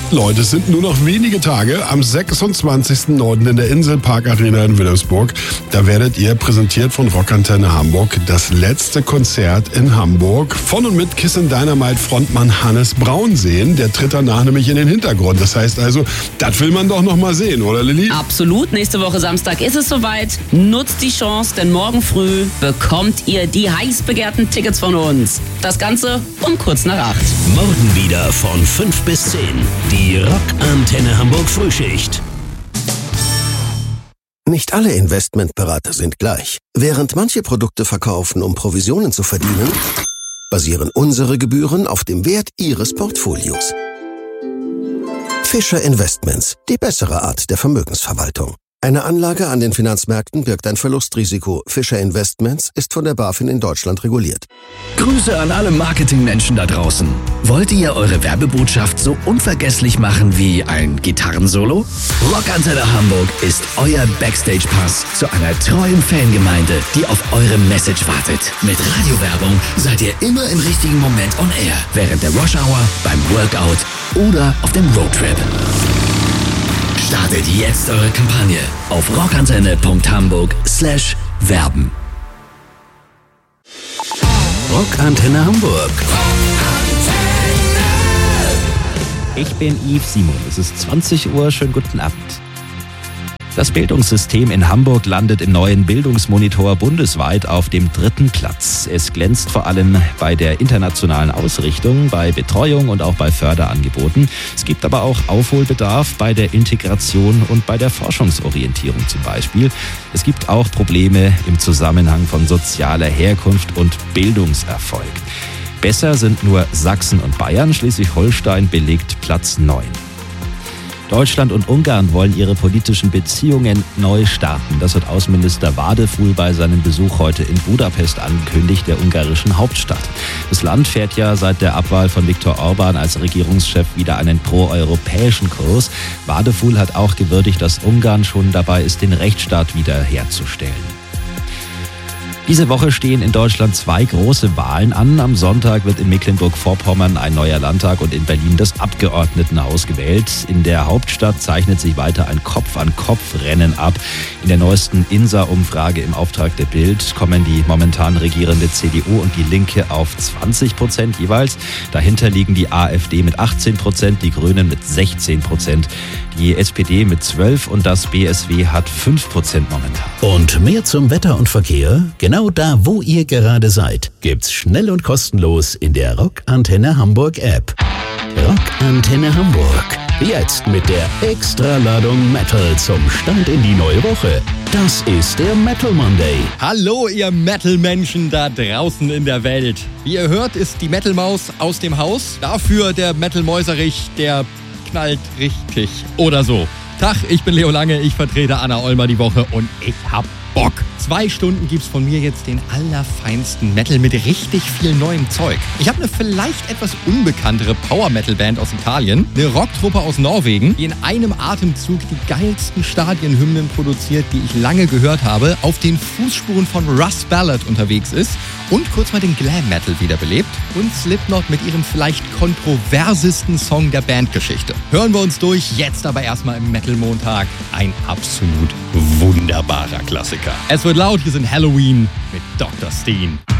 Leute, es sind nur noch wenige Tage. Am 26.09. in der Inselpark Arena in Wilhelmsburg. Da werdet ihr präsentiert von Rockantenne Hamburg das letzte Konzert in Hamburg von und mit Kiss and Dynamite Frontmann Hannes Braun sehen. Der tritt danach nämlich in den Hintergrund. Das heißt also, das will man doch noch mal sehen, oder Lilly? Absolut. Nächste Woche Samstag ist es soweit. Nutzt die Chance, denn morgen früh bekommt ihr die heiß begehrten Tickets von uns. Das Ganze um kurz nach 8. Morgen wieder von 5 bis 10. Die Rockantenne Hamburg Frühschicht. Nicht alle Investmentberater sind gleich. Während manche Produkte verkaufen, um Provisionen zu verdienen, basieren unsere Gebühren auf dem Wert Ihres Portfolios. Fischer Investments, die bessere Art der Vermögensverwaltung. Eine Anlage an den Finanzmärkten birgt ein Verlustrisiko. Fischer Investments ist von der BaFin in Deutschland reguliert. Grüße an alle Marketingmenschen da draußen. Wollt ihr eure Werbebotschaft so unvergesslich machen wie ein Gitarrensolo? Rockantenne Hamburg ist euer Backstage-Pass zu einer treuen Fangemeinde, die auf eure Message wartet. Mit Radiowerbung seid ihr immer im richtigen Moment on air. Während der Rush-Hour, beim Workout oder auf dem Roadtrip. Startet jetzt eure Kampagne auf rockantenne.hamburg/werben. Rockantenne Hamburg. Ich bin Yves Simon. Es ist 20 Uhr. Schönen guten Abend. Das Bildungssystem in Hamburg landet im neuen Bildungsmonitor bundesweit auf dem 3. Platz. Es glänzt vor allem bei der internationalen Ausrichtung, bei Betreuung und auch bei Förderangeboten. Es gibt aber auch Aufholbedarf bei der Integration und bei der Forschungsorientierung zum Beispiel. Es gibt auch Probleme im Zusammenhang von sozialer Herkunft und Bildungserfolg. Besser sind nur Sachsen und Bayern. Schleswig-Holstein belegt Platz 9. Deutschland und Ungarn wollen ihre politischen Beziehungen neu starten. Das hat Außenminister Vardeful bei seinem Besuch heute in Budapest angekündigt, der ungarischen Hauptstadt. Das Land fährt ja seit der Abwahl von Viktor Orbán als Regierungschef wieder einen proeuropäischen Kurs. Vardeful hat auch gewürdigt, dass Ungarn schon dabei ist, den Rechtsstaat wiederherzustellen. Diese Woche stehen in Deutschland 2 große Wahlen an. Am Sonntag wird in Mecklenburg-Vorpommern ein neuer Landtag und in Berlin das Abgeordnetenhaus gewählt. In der Hauptstadt zeichnet sich weiter ein Kopf-an-Kopf-Rennen ab. In der neuesten INSA-Umfrage im Auftrag der Bild kommen die momentan regierende CDU und die Linke auf 20% jeweils. Dahinter liegen die AfD mit 18%, die Grünen mit 16%, die SPD mit 12% und das BSW hat 5% momentan. Und mehr zum Wetter und Verkehr? Genau da, wo ihr gerade seid, gibt's schnell und kostenlos in der Rockantenne Hamburg App. Rockantenne Hamburg. Jetzt mit der Extraladung Metal zum Start in die neue Woche. Das ist der Metal Monday. Hallo ihr Metal-Menschen da draußen in der Welt. Wie ihr hört, ist die Metal-Maus aus dem Haus. Dafür der Metal-Mäuserich, der knallt richtig oder so. Tag, ich bin Leo Lange, ich vertrete Anna Olmer die Woche und ich hab Bock. 2 Stunden gibt's von mir jetzt den allerfeinsten Metal mit richtig viel neuem Zeug. Ich habe eine vielleicht etwas unbekanntere Power-Metal-Band aus Italien, eine Rocktruppe aus Norwegen, die in einem Atemzug die geilsten Stadionhymnen produziert, die ich lange gehört habe, auf den Fußspuren von Russ Ballard unterwegs ist und kurz mal den Glam-Metal wiederbelebt und Slipknot mit ihrem vielleicht kontroversesten Song der Bandgeschichte. Hören wir uns durch, jetzt aber erstmal im Metal-Montag. Ein absolut wunderbarer Klassiker. Es wird laut, hier sind Halloween mit Dr. Steen.